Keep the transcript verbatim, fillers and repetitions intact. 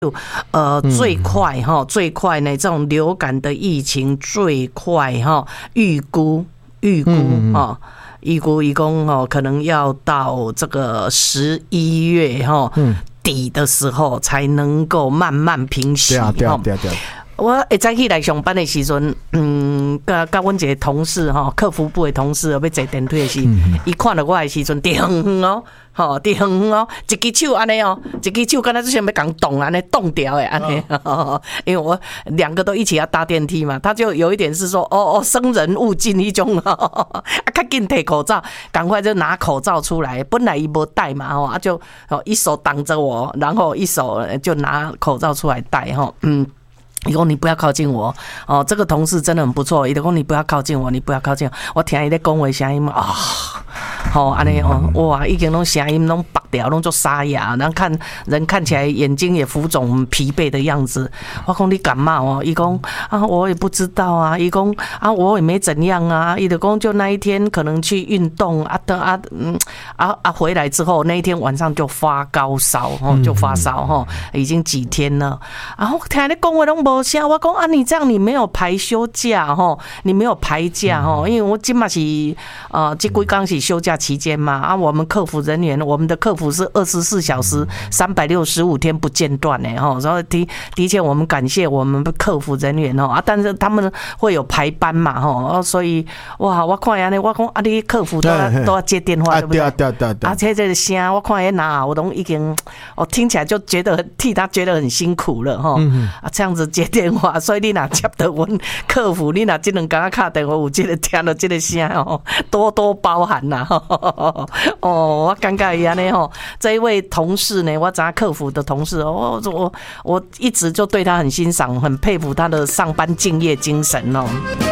呃，最快哈，最快呢，这种流感的疫情最快哈，预估预估哈，预估一共哈，可能要到这个十一月哈底的时候才能够慢慢平息哈。对啊，对啊，对啊。我会早起来上班的时阵，嗯，甲甲阮一个同事吼，客服部的同事要坐电梯的时，伊看到我的时阵，伫远远哦，吼，伫远远哦，一只手安尼哦，一只手敢若就像要讲冻安尼冻掉的安尼，因为我两个都一起要搭电梯嘛，他就有一点是说，哦哦，生人勿近一种哦，啊，赶紧摕口罩，赶快就拿口罩出来，本来伊无戴嘛吼，啊就哦一手挡着我，然后一手就拿口罩出来戴吼，嗯。伊讲你不要靠近我哦，这个同事真的很不错。伊就讲你不要靠近我，你不要靠近我。我听伊咧讲话声音啊，好安尼哦，哇，已经拢声音拢拔掉，拢做沙哑，然后看人看起来眼睛也浮肿、疲惫的样子。我讲你感冒哦，伊讲啊，我也不知道啊，伊讲啊，我也没怎样啊。伊就讲就那一天可能去运动啊的啊嗯啊啊回来之后那一天晚上就发高烧哦，就发烧哈，已经几天了。然后听你讲话拢无。我讲啊，你这样你没有排休假吼，你没有排假吼，因为我今嘛是呃这几天是休假期间嘛啊，我们客服人员，我们的客服是二十四小时三百六十五天不间断的哈，所以的的确我们感谢我们的客服人员哦啊，但是他们会有排班嘛吼，所以哇，我看安尼，我讲啊，你客服都要都要接电话对不对？对对对。而且这个声，我看伊拿我都已经，我听起来就觉得替他觉得很辛苦了哈啊，这样子接电话，所以你若接到阮客服，你若这两天打电话有这个听到这个声哦，多多包涵呐。哦，我感觉伊安尼吼，这一位同事呢，我咱客服的同事，我我我一直就对他很欣赏，很佩服他的上班敬业精神哦。